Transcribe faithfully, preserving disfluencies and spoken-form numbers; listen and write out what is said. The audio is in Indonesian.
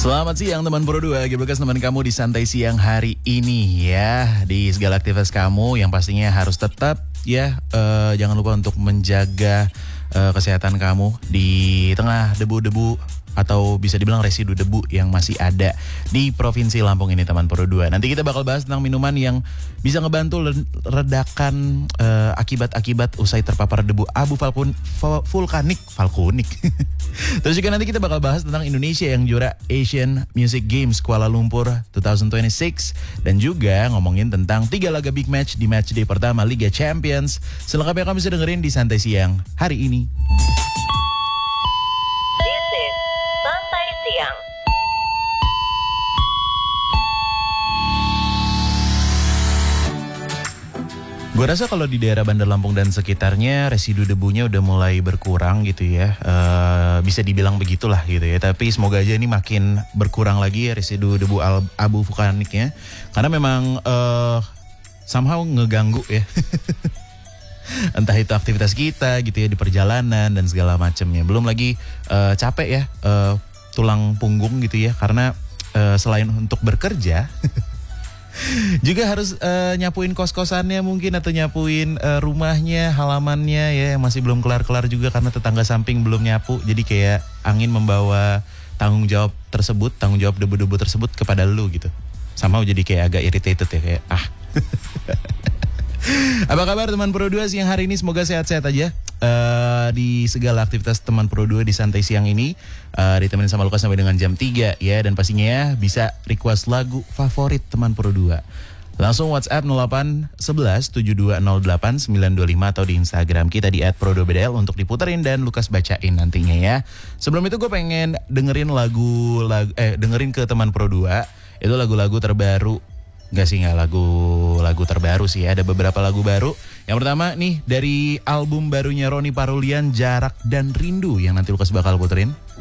Selamat siang teman Pro dua, Gebekas teman kamu di Santai Siang hari ini ya. Di segala aktivitas kamu yang pastinya harus tetap ya, uh, jangan lupa untuk menjaga uh, kesehatan kamu di tengah debu-debu atau bisa dibilang residu debu yang masih ada di Provinsi Lampung ini teman Pro dua. Nanti kita bakal bahas tentang minuman yang bisa ngebantu redakan uh, akibat-akibat usai terpapar debu abu vulkan, vulkanik, vulkanik. Terus juga nanti kita bakal bahas tentang Indonesia yang juara Asian Music Games Kuala Lumpur dua ribu dua puluh enam dan juga ngomongin tentang tiga laga big match di match day pertama Liga Champions. Selengkapnya kamu bisa dengerin di Santai Siang hari ini. Siang. Gue rasa kalau di daerah Bandar Lampung dan sekitarnya residu debunya udah mulai berkurang gitu ya, uh, bisa dibilang begitulah gitu ya. Tapi semoga aja ini makin berkurang lagi ya residu debu abu vulkaniknya, karena memang uh, somehow ngeganggu ya. Entah itu aktivitas kita gitu ya di perjalanan dan segala macamnya. Belum lagi uh, capek ya. Uh, tulang punggung gitu ya, karena uh, selain untuk bekerja juga harus uh, nyapuin kos-kosannya mungkin, atau nyapuin uh, rumahnya, halamannya ya, yang masih belum kelar-kelar juga karena tetangga samping belum nyapu. Jadi kayak angin membawa tanggung jawab tersebut, tanggung jawab debu-debu tersebut kepada lu gitu. Sama jadi kayak agak irritated ya, kayak ah. Apa kabar teman Pro dua siang hari ini? Semoga sehat-sehat aja uh, di segala aktivitas teman Pro dua di Santai Siang ini, uh, ditemenin sama Lukas sampai dengan jam tiga ya. Dan pastinya ya bisa request lagu favorit teman Pro dua. Langsung WhatsApp nol delapan satu satu tujuh dua nol delapan sembilan dua lima atau di Instagram kita di et pro dua b d l untuk diputerin dan Lukas bacain nantinya ya. Sebelum itu gue pengen dengerin lagu, lagu eh dengerin ke teman Pro dua itu lagu-lagu terbaru. Gak sih, gak lagu-lagu terbaru sih ya. Ada beberapa lagu baru. Yang pertama nih dari album barunya Ronnie Parulian, Jarak dan Rindu, yang nanti Lukas bakal puterin.